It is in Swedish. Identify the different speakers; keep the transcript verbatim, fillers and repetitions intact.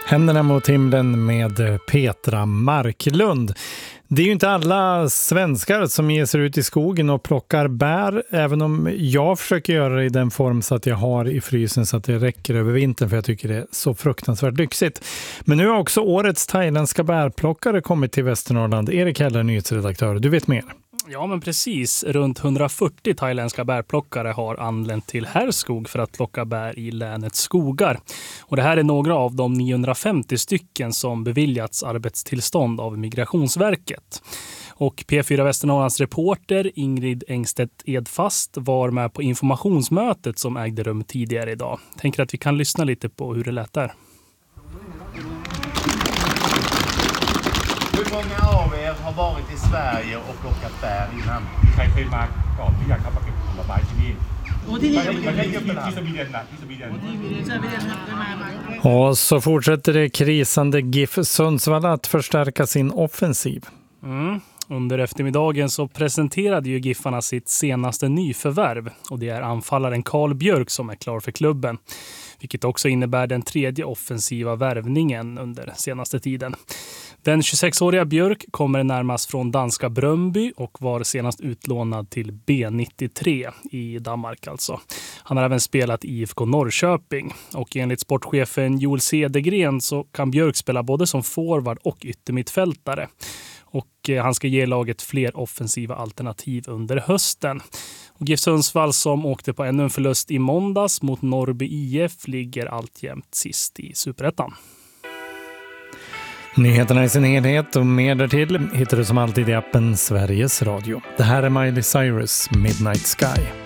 Speaker 1: Händerna mot himlen med Petra Marklund. Det är ju inte alla svenskar som ger sig ut i skogen och plockar bär, även om jag försöker göra det i den form så att jag har i frysen så att det räcker över vintern, för jag tycker det är så fruktansvärt lyxigt. Men nu har också årets thailändska bärplockare kommit till Västernorrland. Erik Heller, nyhetsredaktör, du vet mer.
Speaker 2: Ja, men precis. Runt hundrafyrtio thailändska bärplockare har anlänt till Härskog för att plocka bär i länets skogar. Och det här är några av de niohundrafemtio stycken som beviljats arbetstillstånd av Migrationsverket. Och P fyra Västernorrlands reporter Ingrid Engstedt Edfast var med på informationsmötet som ägde rum tidigare idag. Tänker att vi kan lyssna lite på hur det lät där.
Speaker 3: Hur många av er har varit i Sverige och plockat bär innan?
Speaker 4: ใครเคยมาก่อนหรือยังครับมาเก็บผลไม้ที่นี่โอ้ที่นี่ที่สวีเดนนะที่สวีเดน
Speaker 1: Och så fortsätter det krisande GIF Sundsvall att förstärka sin offensiv.
Speaker 2: Mm. Under eftermiddagen så presenterade ju Giffarna sitt senaste nyförvärv, och det är anfallaren Karl Björk som är klar för klubben. Vilket också innebär den tredje offensiva värvningen under senaste tiden. Den tjugosexåriga Björk kommer närmast från danska Brøndby och var senast utlånad till B nittiotre i Danmark alltså. Han har även spelat i I F K Norrköping, och enligt sportchefen Joel Cedergren så kan Björk spela både som forward och yttermittfältare. Och han ska ge laget fler offensiva alternativ under hösten. Och GIF Sundsvall, som åkte på ännu en förlust i måndags mot Norrby I F, ligger alltjämt sist i Superettan.
Speaker 1: Nyheterna i sin helhet och mer därtill hittar du som alltid i appen Sveriges Radio. Det här är Miley Cyrus, Midnight Sky.